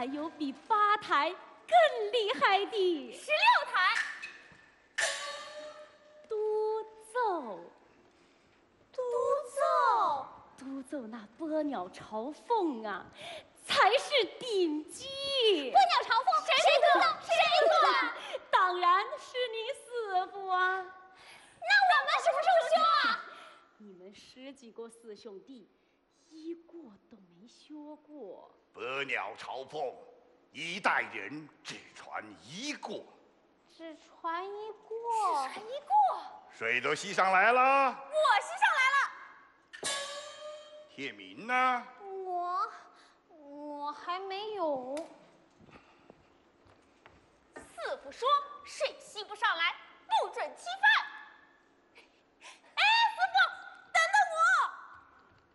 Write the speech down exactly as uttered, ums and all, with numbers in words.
有比八抬更厉害的？ 十六抬。 独奏， 独奏， 独奏那波鸟朝凤啊，才是顶级。 波鸟朝凤，谁独奏？谁独奏啊？ 当然是你师傅啊。 那我们什么时候修啊？ 你们十几个四兄弟，一个都没学过。 百鸟朝凤，一代人只传一过。 只传一过。只传一过。 谁都吸上来了？ 我吸上来了。 铁明呢？ 我，我还没有。四父说，谁吸不上来，不准吃饭。